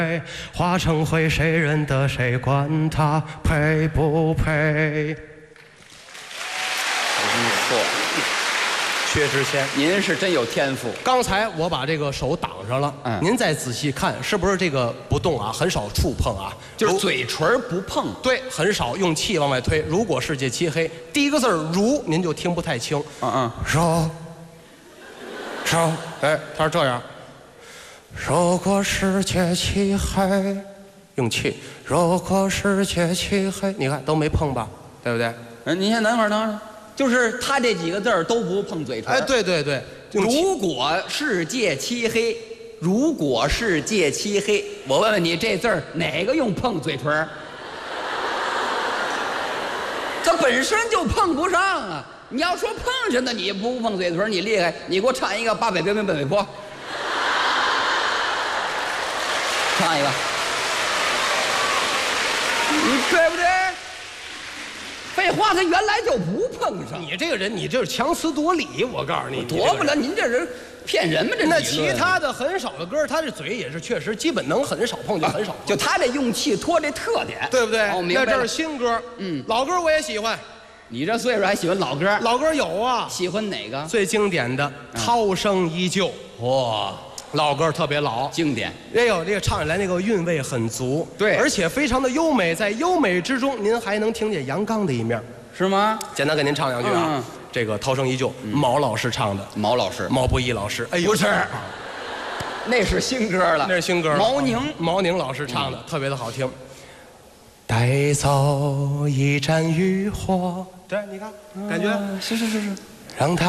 化成灰，谁认得谁？管他配不配？ 错， 薛之谦， 您是真有天赋。 刚才我把这个手挡上了，您再仔细看，是不是这个不动啊？很少触碰啊， 就是嘴唇不碰。 对，很少用气往外推。如果世界漆黑，第一个字如您就听不太清。说，哎，他是这样。如果世界漆黑，用气。如果世界漆黑，你看都没碰吧，对不对？ 您先等会儿。就是他这几个字儿都不碰嘴唇。 哎，对对对。 如果世界漆黑，如果世界漆黑，我问问你，这字儿哪个用碰嘴唇？它本身就碰不上啊！你要说碰上的，你不碰嘴唇，你厉害，你给我唱一个八百标兵奔北坡，唱一个，你对不对？废话，他原来就不碰上。 你这个人，你这是强词夺理，我告诉你， 夺不了。您这人骗人吗？这那其他的很少的歌，他这嘴也是确实基本能很少碰就很少碰， 就他这用气拖这特点， 对不对？ 哦，明白了。 那这是新歌，老歌我也喜欢。 你这岁数还喜欢老歌？ 老歌有啊， 喜欢哪个？ 最经典的《涛声依旧》。 哇， 老歌特别老， 经典。 哎呦，这个唱起来那个韵味很足， 对， 而且非常的优美。在优美之中，您还能听见阳刚的一面， 是吗？ 简单给您唱两句啊。这个《涛声依旧》，毛老师唱的。 毛老师， 毛不易老师。哎呦， 不是，那是新歌了。 那是新歌。毛宁老师唱的，特别的好听。带走一盏渔火。对，你看，感觉是， 让它